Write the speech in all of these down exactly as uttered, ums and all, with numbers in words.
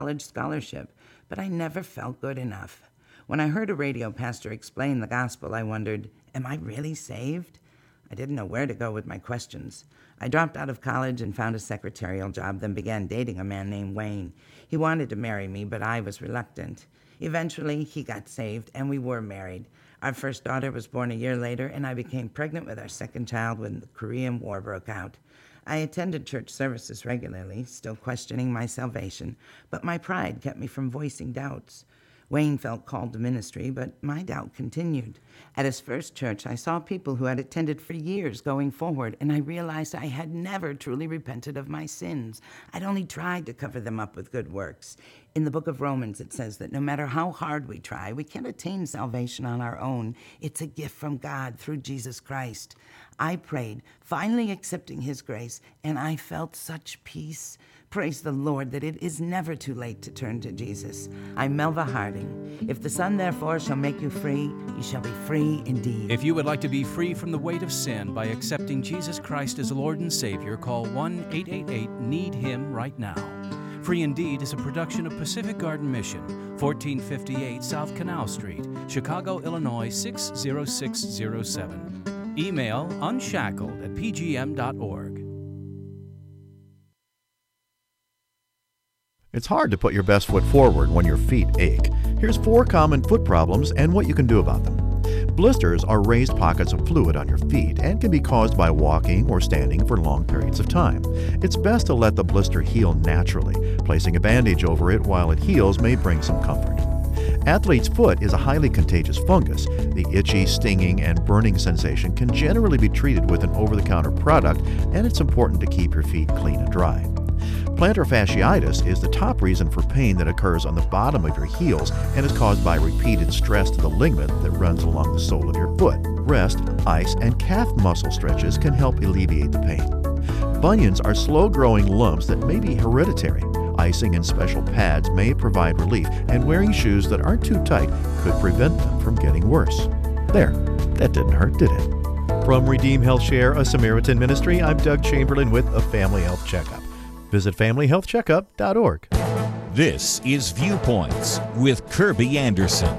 college scholarship, but I never felt good enough. When I heard a radio pastor explain the gospel, I wondered, am I really saved? I didn't know where to go with my questions. I dropped out of college and found a secretarial job, then began dating a man named Wayne. He wanted to marry me, but I was reluctant. Eventually, he got saved, and we were married. Our first daughter was born a year later, and I became pregnant with our second child when the Korean War broke out. I attended church services regularly, still questioning my salvation, but my pride kept me from voicing doubts. Wayne felt called to ministry, but my doubt continued. At his first church, I saw people who had attended for years going forward, and I realized I had never truly repented of my sins. I'd only tried to cover them up with good works. In the book of Romans, it says that no matter how hard we try, we can't attain salvation on our own. It's a gift from God through Jesus Christ. I prayed, finally accepting his grace, and I felt such peace. Praise the Lord that it is never too late to turn to Jesus. I'm Melva Harding. If the Son therefore shall make you free, you shall be free indeed. If you would like to be free from the weight of sin by accepting Jesus Christ as Lord and Savior, call one eight eight eight need him right now. Free Indeed is a production of Pacific Garden Mission, fourteen fifty-eight South Canal Street, Chicago, Illinois six zero six zero seven. Email unshackled at p g m dot org. It's hard to put your best foot forward when your feet ache. Here's four common foot problems and what you can do about them. Blisters are raised pockets of fluid on your feet and can be caused by walking or standing for long periods of time. It's best to let the blister heal naturally. Placing a bandage over it while it heals may bring some comfort. Athlete's foot is a highly contagious fungus. The itchy, stinging, and burning sensation can generally be treated with an over-the-counter product, and it's important to keep your feet clean and dry. Plantar fasciitis is the top reason for pain that occurs on the bottom of your heels and is caused by repeated stress to the ligament that runs along the sole of your foot. Rest, ice, and calf muscle stretches can help alleviate the pain. Bunions are slow-growing lumps that may be hereditary. Icing and special pads may provide relief, and wearing shoes that aren't too tight could prevent them from getting worse. There, that didn't hurt, did it? From Redeem Health Share, a Samaritan ministry, I'm Doug Chamberlain with a Family Health Checkup. Visit family health checkup dot org. This is Viewpoints with Kirby Anderson.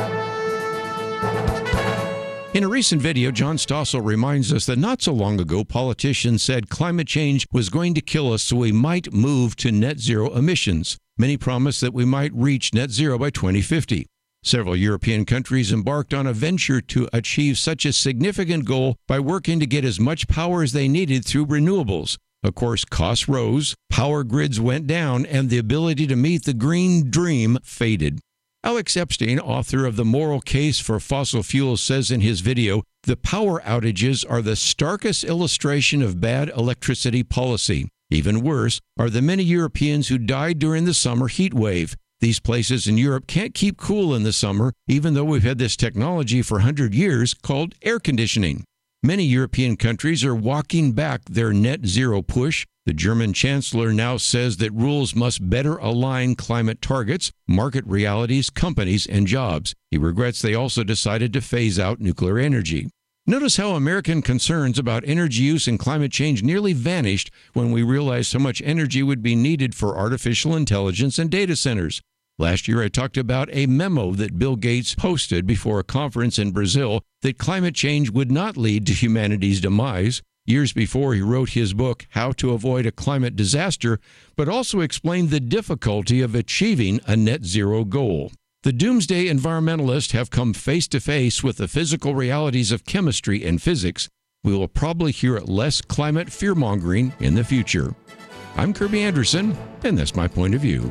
In a recent video, John Stossel reminds us that not so long ago, politicians said climate change was going to kill us, so we might move to net zero emissions. Many promised that we might reach net zero by twenty fifty. Several European countries embarked on a venture to achieve such a significant goal by working to get as much power as they needed through renewables. Of course, costs rose, power grids went down, and the ability to meet the green dream faded. Alex Epstein, author of The Moral Case for Fossil Fuels, says in his video, the power outages are the starkest illustration of bad electricity policy. Even worse are the many Europeans who died during the summer heat wave. These places in Europe can't keep cool in the summer, even though we've had this technology for one hundred years called air conditioning. Many European countries are walking back their net zero push. The German chancellor now says that rules must better align climate targets, market realities, companies, and jobs. He regrets they also decided to phase out nuclear energy. Notice how American concerns about energy use and climate change nearly vanished when we realized how much energy would be needed for artificial intelligence and data centers. Last year, I talked about a memo that Bill Gates posted before a conference in Brazil that climate change would not lead to humanity's demise. Years before, he wrote his book, How to Avoid a Climate Disaster, but also explained the difficulty of achieving a net zero goal. The doomsday environmentalists have come face to face with the physical realities of chemistry and physics. We will probably hear less climate fear-mongering in the future. I'm Kirby Anderson, and that's my point of view.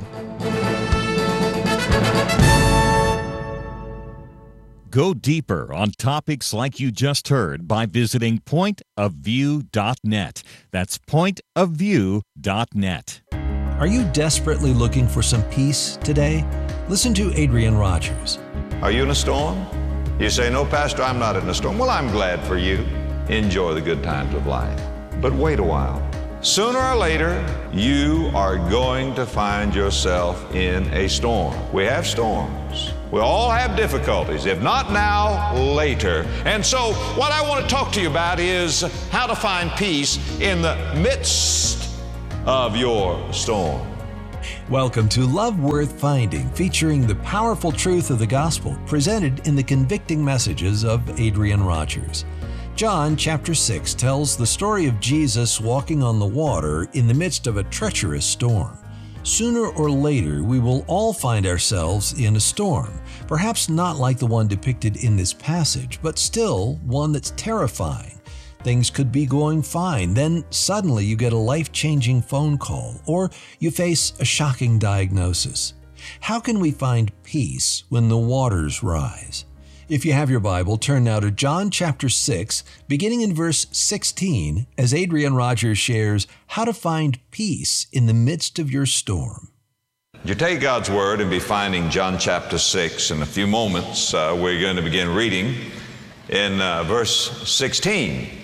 Go deeper on topics like you just heard by visiting point of view dot net. That's point of view dot net. Are you desperately looking for some peace today? Listen to Adrian Rogers. Are you in a storm? You say, no, Pastor, I'm not in a storm. Well, I'm glad for you. Enjoy the good times of life. But wait a while. Sooner or later, you are going to find yourself in a storm. We have storms. We all have difficulties, if not now, later. And so what I want to talk to you about is how to find peace in the midst of your storm. Welcome to Love Worth Finding, featuring the powerful truth of the gospel presented in the convicting messages of Adrian Rogers. John chapter six tells the story of Jesus walking on the water in the midst of a treacherous storm. Sooner or later, we will all find ourselves in a storm, perhaps not like the one depicted in this passage, but still one that's terrifying. Things could be going fine, then suddenly you get a life-changing phone call, or you face a shocking diagnosis. How can we find peace when the waters rise? If you have your Bible, turn now to John chapter six, beginning in verse sixteen, as Adrian Rogers shares how to find peace in the midst of your storm. You take God's Word and be finding John chapter six. In a few moments, uh, we're going to begin reading in uh, verse sixteen.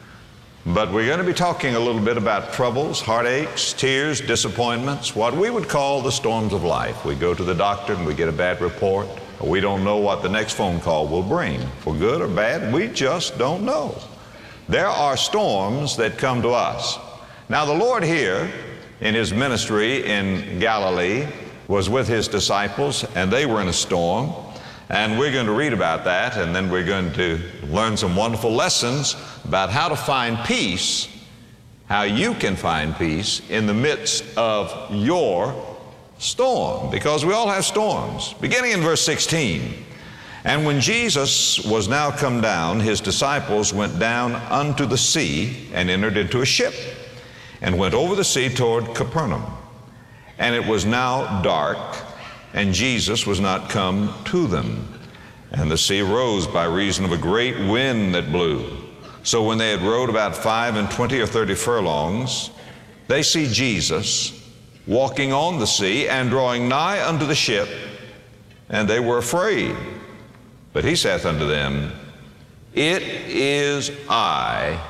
But we're going to be talking a little bit about troubles, heartaches, tears, disappointments, what we would call the storms of life. We go to the doctor and we get a bad report. We don't know what the next phone call will bring, for good or bad. We just don't know. There are storms that come to us. Now, the Lord here in His ministry in Galilee was with His disciples, and they were in a storm. And we're going to read about that, and then we're going to learn some wonderful lessons about how to find peace, how you can find peace in the midst of your storm, because we all have storms. Beginning in verse sixteen, and when Jesus was now come down, His disciples went down unto the sea and entered into a ship and went over the sea toward Capernaum. And it was now dark, and Jesus was not come to them. And the sea rose by reason of a great wind that blew. So when they had rowed about five and twenty or thirty furlongs, they see Jesus walking on the sea and drawing nigh unto the ship, and they were afraid. But He saith unto them, It is I,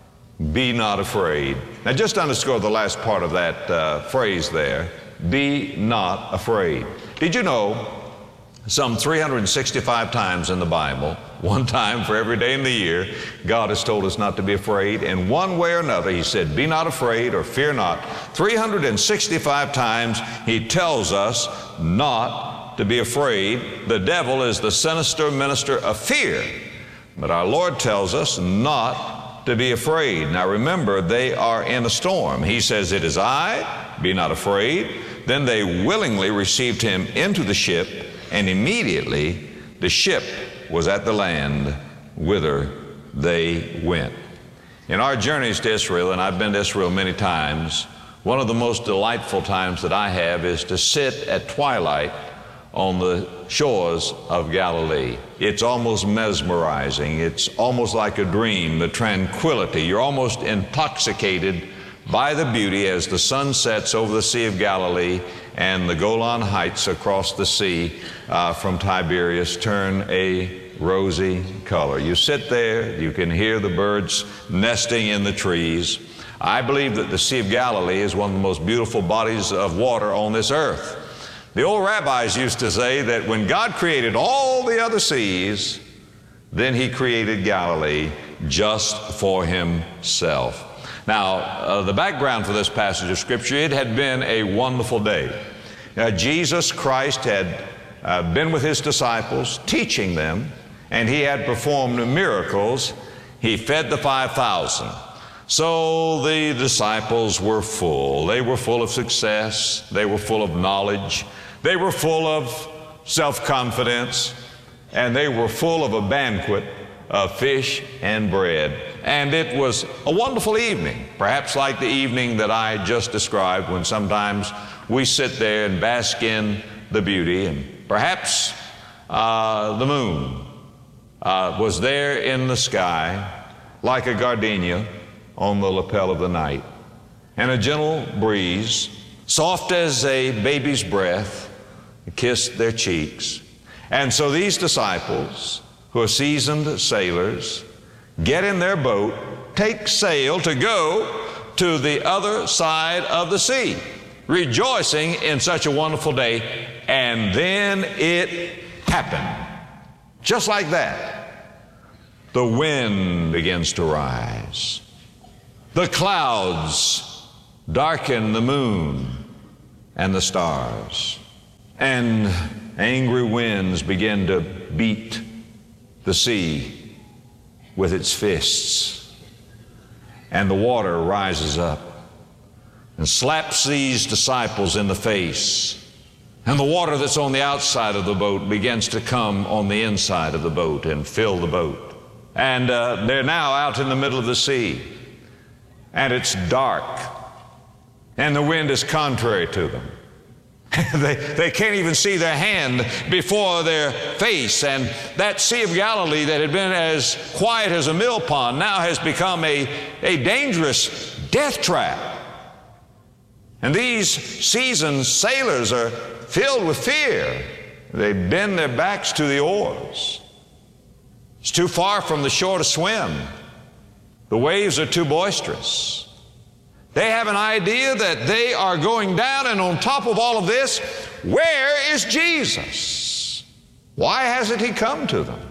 be not afraid. Now just underscore the last part of that uh, phrase there, be not afraid. Did you know some three hundred sixty-five times in the Bible, one time for every day in the year, God has told us not to be afraid. In one way or another, He said, be not afraid or fear not. three hundred sixty-five times He tells us not to be afraid. The devil is the sinister minister of fear. But our Lord tells us not to be afraid. Now remember, they are in a storm. He says, it is I, be not afraid. Then they willingly received Him into the ship, and immediately the ship was at the land whither they went. In our journeys to Israel, and I've been to Israel many times, one of the most delightful times that I have is to sit at twilight on the shores of Galilee. It's almost mesmerizing. It's almost like a dream, the tranquility. You're almost intoxicated by the beauty as the sun sets over the Sea of Galilee and the Golan Heights across the sea uh, from Tiberias turn a rosy color. You sit there, you can hear the birds nesting in the trees. I believe that the Sea of Galilee is one of the most beautiful bodies of water on this earth. The old rabbis used to say that when God created all the other seas, then He created Galilee just for Himself. Now, uh, the background for this passage of Scripture, it had been a wonderful day. Now, Jesus Christ had uh, been with His disciples, teaching them, and He had performed miracles. He fed the five thousand. So the disciples were full. They were full of success. They were full of knowledge. They were full of self-confidence. And they were full of a banquet of fish and bread. And it was a wonderful evening, perhaps like the evening that I just described, when sometimes we sit there and bask in the beauty, and perhaps uh, the moon uh, was there in the sky like a gardenia on the lapel of the night, and a gentle breeze, soft as a baby's breath, kissed their cheeks. And so these disciples, who are seasoned sailors, get in their boat, take sail to go to the other side of the sea, rejoicing in such a wonderful day. And then it happened. Just like that, the wind begins to rise. The clouds darken the moon, and the stars. And angry winds begin to beat the sea with its fists. And the water rises up and slaps these disciples in the face. And the water that's on the outside of the boat begins to come on the inside of the boat and fill the boat. And uh, they're now out in the middle of the sea. And it's dark. And the wind is contrary to them. they, they can't even see their hand before their face. And that Sea of Galilee that had been as quiet as a mill pond now has become a, a dangerous death trap. And these seasoned sailors are filled with fear. They bend their backs to the oars. It's too far from the shore to swim. The waves are too boisterous. They have an idea that they are going down, and on top of all of this, where is Jesus? Why hasn't he come to them?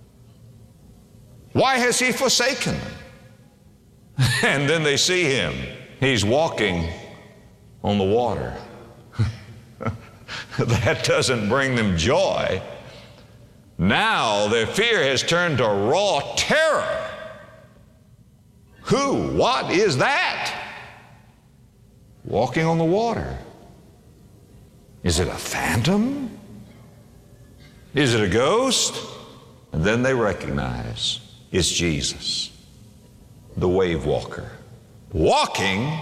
Why has he forsaken them? And then they see him. He's walking on the water. That doesn't bring them joy. Now their fear has turned to raw terror. Who? What is that? Walking on the water. Is it a phantom? Is it a ghost? And then they recognize it's Jesus, the wave walker, walking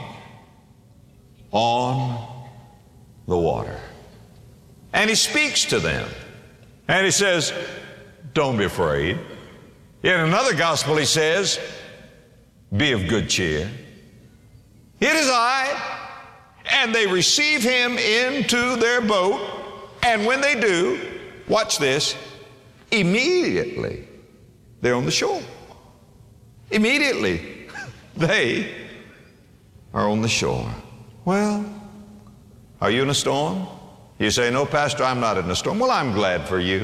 on the water. And he speaks to them. And he says, don't be afraid. In another gospel he says, be of good cheer. It is I. And they receive him into their boat. And when they do, watch this, immediately they're on the shore. Immediately they are on the shore. Well, are you in a storm? You say, no, Pastor, I'm not in a storm. Well, I'm glad for you.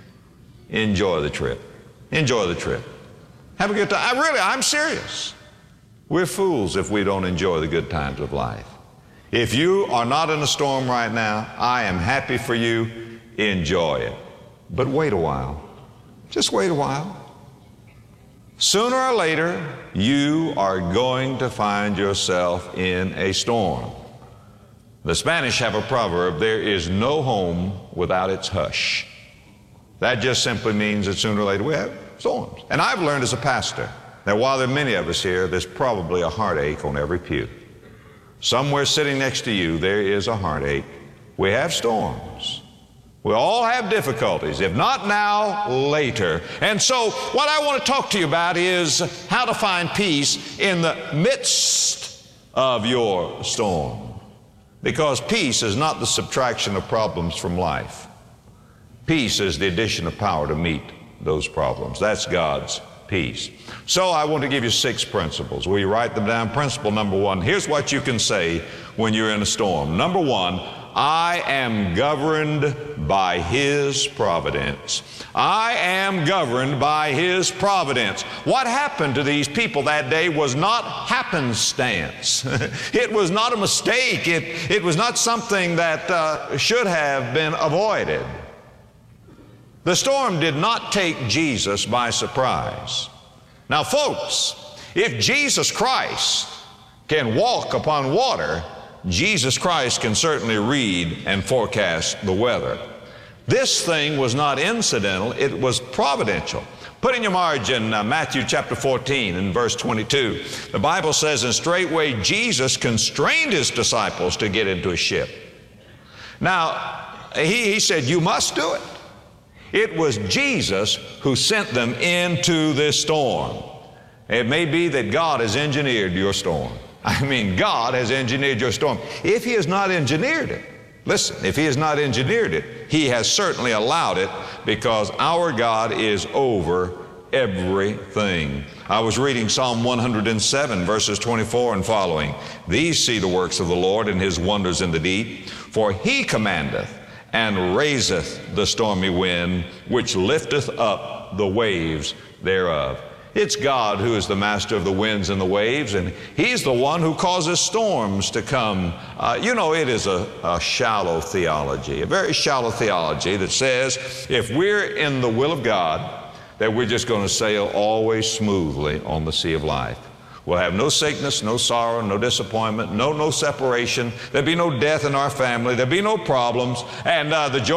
Enjoy the trip. Enjoy the trip. Have a good time. I really, I'm serious. We're fools if we don't enjoy the good times of life. If you are not in a storm right now, I am happy for you. Enjoy it. But wait a while. Just wait a while. Sooner or later, you are going to find yourself in a storm. The Spanish have a proverb, there is no home without its hush. That just simply means that sooner or later we have storms. And I've learned as a pastor that while there are many of us here, there's probably a heartache on every pew. Somewhere sitting next to you, there is a heartache. We have storms. We all have difficulties, if not now, later. And so what I want to talk to you about is how to find peace in the midst of your storm. Because peace is not the subtraction of problems from life. Peace is the addition of power to meet those problems. That's God's peace. So I want to give you six principles. Will you write them down? Principle number one, here's what you can say when you're in a storm. Number one, I am governed by His providence. I am governed by His providence. What happened to these people that day was not happenstance. It was not a mistake. It, it was not something that uh, should have been avoided. The storm did not take Jesus by surprise. Now, folks, if Jesus Christ can walk upon water, Jesus Christ can certainly read and forecast the weather. This thing was not incidental, it was providential. Put in your margin uh, Matthew chapter fourteen and verse twenty-two. The Bible says, and straightway Jesus constrained His disciples to get into a ship. Now, he, he said, you must do it. It was Jesus who sent them into this storm. It may be that God has engineered your storm. I mean, God has engineered your storm. If He has not engineered it, listen, if He has not engineered it, He has certainly allowed it, because our God is over everything. I was reading Psalm one hundred seven, verses twenty-four and following. These see the works of the Lord and His wonders in the deep. For He commandeth and raiseth the stormy wind, which lifteth up the waves thereof. It's God who is the master of the winds and the waves, and He's the one who causes storms to come. Uh, you know, it is a, a shallow theology, a very shallow theology that says if we're in the will of God, that we're just going to sail always smoothly on the sea of life. We'll have no sickness, no sorrow, no disappointment, no, no separation. There'll be no death in our family. There'll be no problems. And uh, the joy